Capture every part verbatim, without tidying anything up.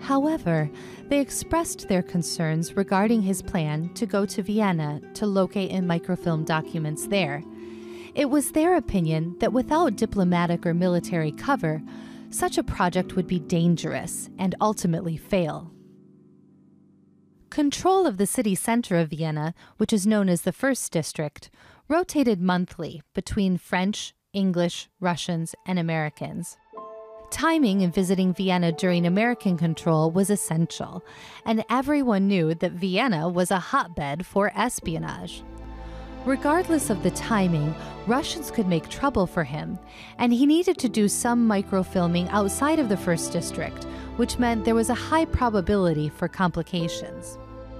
However, they expressed their concerns regarding his plan to go to Vienna to locate and microfilm documents there. It was their opinion that without diplomatic or military cover, such a project would be dangerous and ultimately fail. Control of the city center of Vienna, which is known as the First District, rotated monthly between French, English, Russians, and Americans. Timing in visiting Vienna during American control was essential, and everyone knew that Vienna was a hotbed for espionage. Regardless of the timing, Russians could make trouble for him, and he needed to do some microfilming outside of the First District, which meant there was a high probability for complications.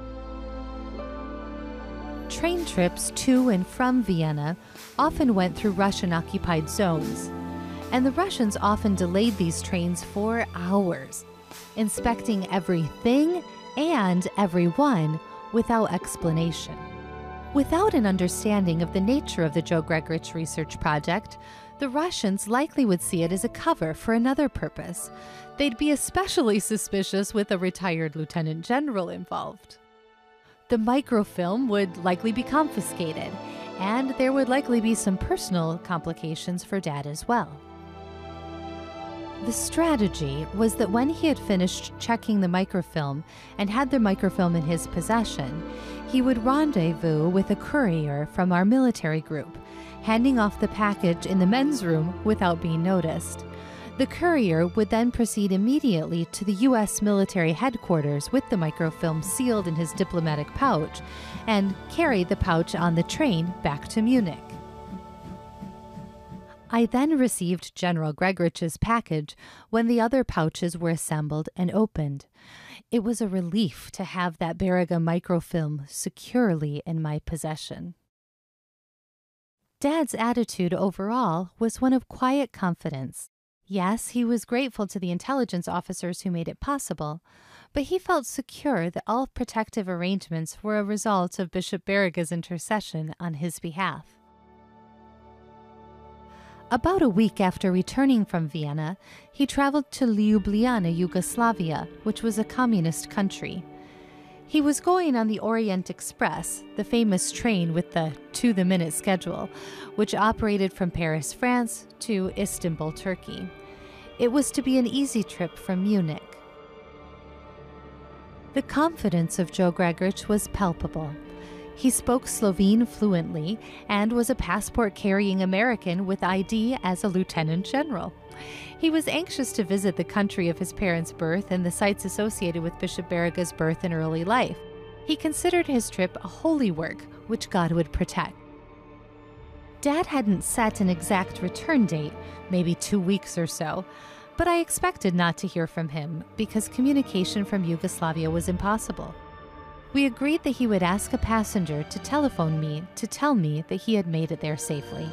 Train trips to and from Vienna often went through Russian-occupied zones, and the Russians often delayed these trains for hours, inspecting everything and everyone without explanation. Without an understanding of the nature of the Joe Gregorich research project, the Russians likely would see it as a cover for another purpose. They'd be especially suspicious with a retired lieutenant general involved. The microfilm would likely be confiscated, and there would likely be some personal complications for Dad as well. The strategy was that when he had finished checking the microfilm and had the microfilm in his possession, he would rendezvous with a courier from our military group, handing off the package in the men's room without being noticed. The courier would then proceed immediately to the U S military headquarters with the microfilm sealed in his diplomatic pouch and carry the pouch on the train back to Munich. I then received General Gregorich's package when the other pouches were assembled and opened. It was a relief to have that Beriga microfilm securely in my possession. Dad's attitude overall was one of quiet confidence. Yes, he was grateful to the intelligence officers who made it possible, but he felt secure that all protective arrangements were a result of Bishop Beriga's intercession on his behalf. About a week after returning from Vienna, he traveled to Ljubljana, Yugoslavia, which was a communist country. He was going on the Orient Express, the famous train with the to-the-minute schedule, which operated from Paris, France, to Istanbul, Turkey. It was to be an easy trip from Munich. The confidence of Joe Gregorich was palpable. He spoke Slovene fluently and was a passport-carrying American with I D as a lieutenant general. He was anxious to visit the country of his parents' birth and the sites associated with Bishop Beriga's birth and early life. He considered his trip a holy work, which God would protect. Dad hadn't set an exact return date, maybe two weeks or so, but I expected not to hear from him because communication from Yugoslavia was impossible. We agreed that he would ask a passenger to telephone me to tell me that he had made it there safely.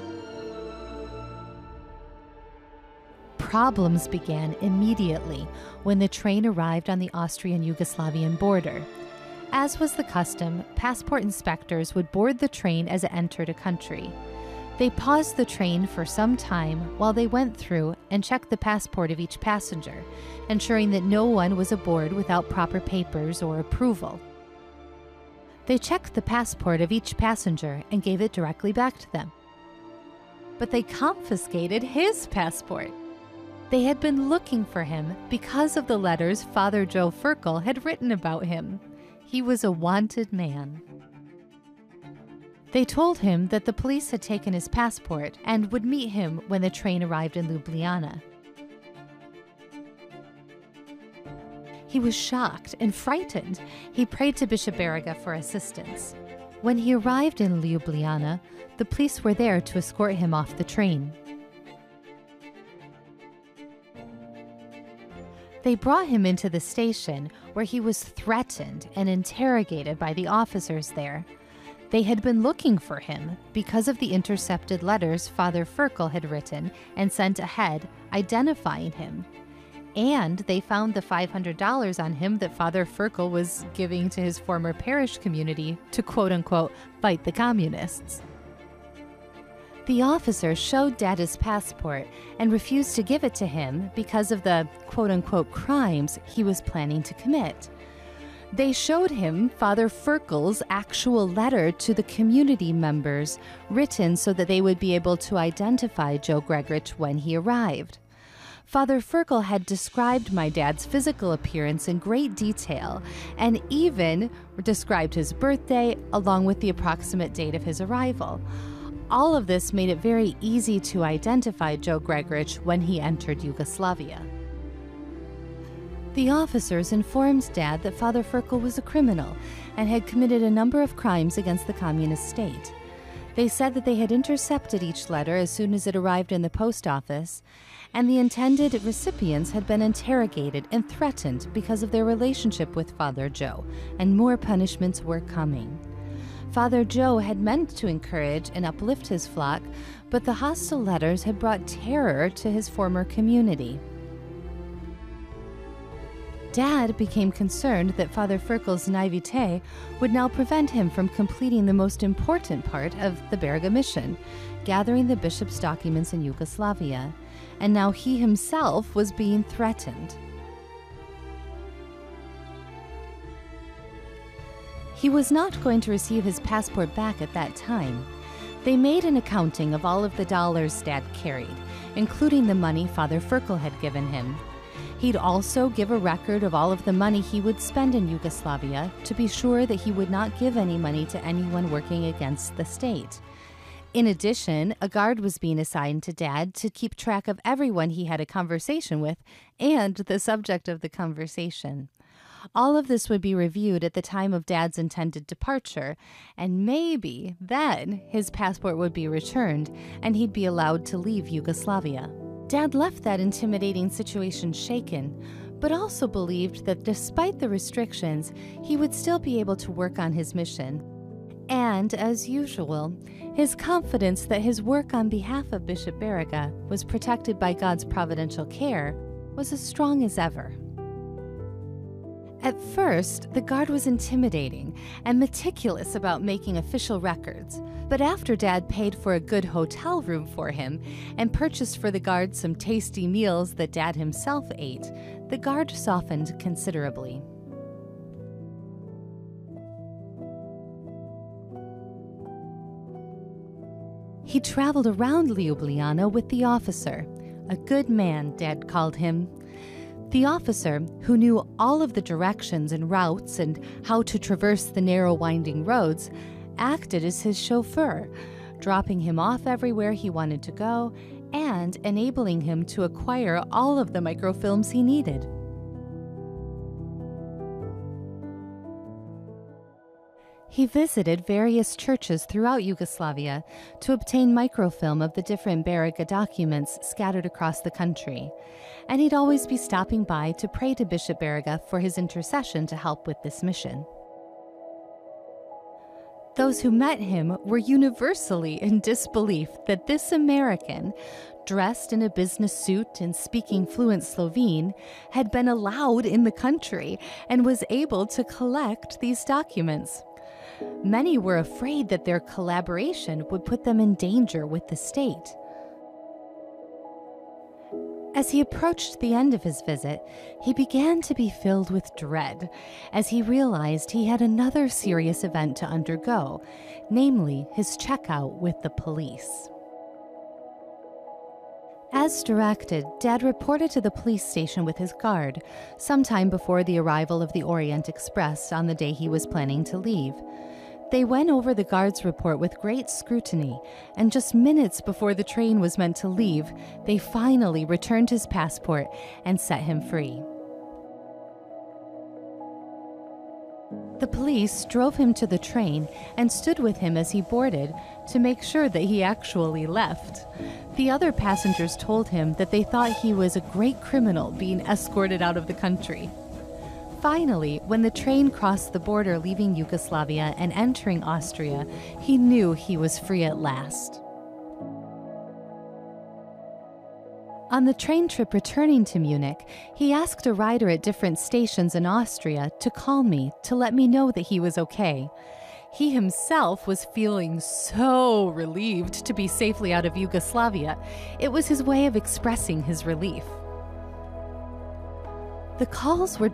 Problems began immediately when the train arrived on the Austrian-Yugoslavian border. As was the custom, passport inspectors would board the train as it entered a country. They paused the train for some time while they went through and checked the passport of each passenger, ensuring that no one was aboard without proper papers or approval. They checked the passport of each passenger and gave it directly back to them. But they confiscated his passport. They had been looking for him because of the letters Father Joe Ferkel had written about him. He was a wanted man. They told him that the police had taken his passport and would meet him when the train arrived in Ljubljana. He was shocked and frightened. He prayed to Bishop Beriga for assistance. When he arrived in Ljubljana, the police were there to escort him off the train. They brought him into the station, where he was threatened and interrogated by the officers there. They had been looking for him because of the intercepted letters Father Ferkel had written and sent ahead, identifying him. And they found the five hundred dollars on him that Father Ferkel was giving to his former parish community to quote-unquote fight the communists. The officer showed Dad his passport and refused to give it to him because of the quote-unquote crimes he was planning to commit. They showed him Father Ferkel's actual letter to the community members, written so that they would be able to identify Joe Gregorich when he arrived. Father Ferkel had described my dad's physical appearance in great detail and even described his birthday along with the approximate date of his arrival. All of this made it very easy to identify Joe Gregorich when he entered Yugoslavia. The officers informed Dad that Father Ferkel was a criminal and had committed a number of crimes against the communist state. They said that they had intercepted each letter as soon as it arrived in the post office, and the intended recipients had been interrogated and threatened because of their relationship with Father Joe, and more punishments were coming. Father Joe had meant to encourage and uplift his flock, but the hostile letters had brought terror to his former community. Dad became concerned that Father Ferkel's naivete would now prevent him from completing the most important part of the Beriga mission, gathering the bishop's documents in Yugoslavia, and now he himself was being threatened. He was not going to receive his passport back at that time. They made an accounting of all of the dollars Dad carried, including the money Father Ferkel had given him. He'd also give a record of all of the money he would spend in Yugoslavia to be sure that he would not give any money to anyone working against the state. In addition, a guard was being assigned to Dad to keep track of everyone he had a conversation with and the subject of the conversation. All of this would be reviewed at the time of Dad's intended departure, and maybe then his passport would be returned and he'd be allowed to leave Yugoslavia. Dad left that intimidating situation shaken, but also believed that despite the restrictions, he would still be able to work on his mission. And, as usual, his confidence that his work on behalf of Bishop Beriga was protected by God's providential care was as strong as ever. At first, the guard was intimidating and meticulous about making official records, but after Dad paid for a good hotel room for him and purchased for the guard some tasty meals that Dad himself ate, the guard softened considerably. He traveled around Ljubljana with the officer, a good man, Dad called him. The officer, who knew all of the directions and routes and how to traverse the narrow winding roads, acted as his chauffeur, dropping him off everywhere he wanted to go and enabling him to acquire all of the microfilms he needed. He visited various churches throughout Yugoslavia to obtain microfilm of the different Beriga documents scattered across the country, and he'd always be stopping by to pray to Bishop Beriga for his intercession to help with this mission. Those who met him were universally in disbelief that this American, dressed in a business suit and speaking fluent Slovene, had been allowed in the country and was able to collect these documents. Many were afraid that their collaboration would put them in danger with the state. As he approached the end of his visit, he began to be filled with dread as he realized he had another serious event to undergo, namely his checkout with the police. As directed, Dad reported to the police station with his guard, sometime before the arrival of the Orient Express on the day he was planning to leave. They went over the guard's report with great scrutiny, and just minutes before the train was meant to leave, they finally returned his passport and set him free. The police drove him to the train and stood with him as he boarded to make sure that he actually left. The other passengers told him that they thought he was a great criminal being escorted out of the country. Finally, when the train crossed the border leaving Yugoslavia and entering Austria, he knew he was free at last. On the train trip returning to Munich, he asked a rider at different stations in Austria to call me to let me know that he was okay. He himself was feeling so relieved to be safely out of Yugoslavia. It was his way of expressing his relief. The calls were